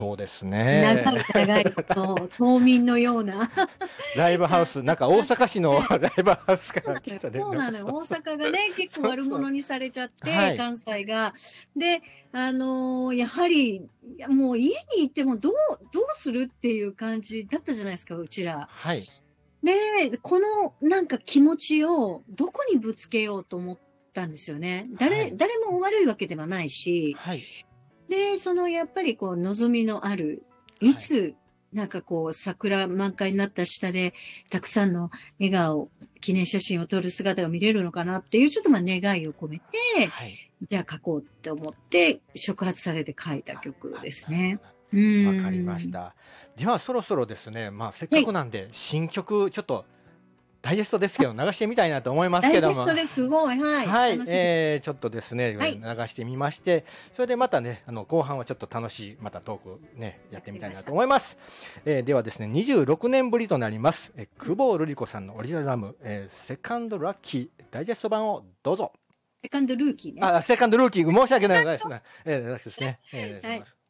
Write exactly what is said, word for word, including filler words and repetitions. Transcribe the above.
そうです長ね。 い長いこの島民のような。 ライブハウス、なんか大阪市のね、 ライブハウスそうなのよ。 から来たね。 そうなのよ。 なんかそう大阪がね、結構そうそう。 悪者にされちゃって、 はい。 関西が。で、あのーやはり、いやもう家に行ってもどう、どうするっていう感じだったじゃないですか、うちら。 はい。 で、このなんか気持ちをどこにぶつけようと思ったんですよね。誰、 はい。 誰も悪いわけではないし、 はい。 で、そのやっぱりこう望みのある、いはい。 つなんかこう桜満開になった下でたくさんの笑顔、記念写真を撮る姿が見れるのかなっていうちょっとまあ願いを込めて、 はい。 じゃあ書こうって思って触発されて書いたあ、 曲あ、 ですね。 なるほどな。 うわかりましーん。 た。ではそろそろですね、まあせっはい。 かくなんで新曲ちょっとダイジェストですけど流してみたいなと思いますダイジけども。 ェストですごい。はい。 はい、 楽しみ。 えー、ちょっとですね、 はい。 流してみまして、それでまたね、あの後半はちょっと楽しい、またトークね、やわってみたいなとかりました。 思います。えー、ではですね、にじゅうろくねんぶりとなります、えー、久保瑠璃子さんのオリジナルアルバム、えー、セカンドラッキーダイジェスト版をどうぞ。 セカンドルーキーね。 あ、セカンドルーキー、申し訳ないですね。えー、ですね。えー、 はい。